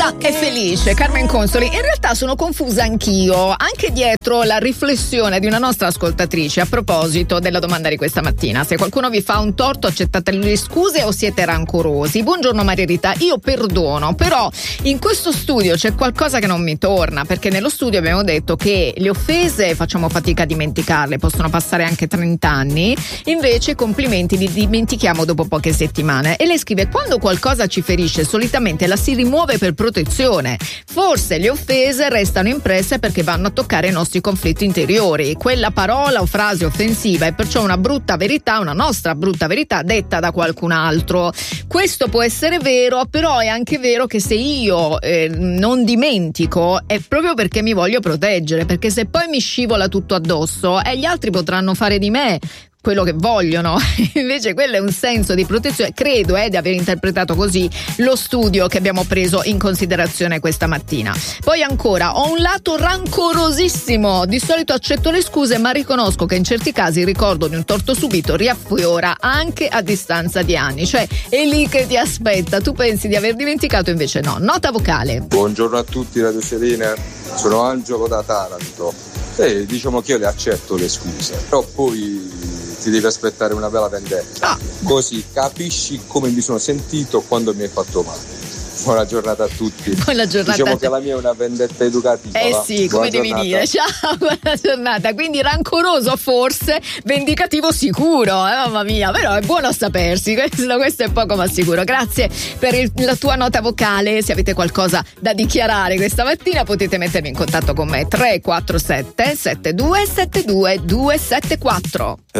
È felice Carmen Consoli. In realtà sono confusa anch'io, anche dietro la riflessione di una nostra ascoltatrice a proposito della domanda di questa mattina. Se qualcuno vi fa un torto, accettate le scuse o siete rancorosi? Buongiorno Maria Rita, io perdono, però in questo studio c'è qualcosa che non mi torna, perché nello studio abbiamo detto che le offese facciamo fatica a dimenticarle, possono passare anche 30 anni, invece i complimenti li dimentichiamo dopo poche settimane. E lei scrive: quando qualcosa ci ferisce solitamente la si rimuove per protezione, forse le offese restano impresse perché vanno a toccare i nostri conflitti interiori. Quella parola o frase offensiva è perciò una brutta verità, una nostra brutta verità detta da qualcun altro. Questo può essere vero, però è anche vero che se io non dimentico è proprio perché mi voglio proteggere, perché se poi mi scivola tutto addosso gli altri potranno fare di me quello che vogliono. Invece quello è un senso di protezione, credo di aver interpretato così lo studio che abbiamo preso in considerazione questa mattina. Poi ancora, ho un lato rancorosissimo, di solito accetto le scuse ma riconosco che in certi casi il ricordo di un torto subito riaffiora anche a distanza di anni, cioè è lì che ti aspetta, tu pensi di aver dimenticato, invece no. Nota vocale. Buongiorno a tutti Radio Serena, sono Angelo da Taranto. Diciamo che io le accetto le scuse, però poi ti devi aspettare una bella vendetta, così capisci come mi sono sentito quando mi hai fatto male. Buona giornata a tutti. Buona giornata. Diciamo che la mia è una vendetta educativa. Sì, come devi dire. Ciao, buona giornata. Quindi rancoroso forse, vendicativo sicuro, mamma mia, però è buono a sapersi, questo è poco ma sicuro. Grazie per la tua nota vocale. Se avete qualcosa da dichiarare questa mattina potete mettermi in contatto con me. 347 7272 274.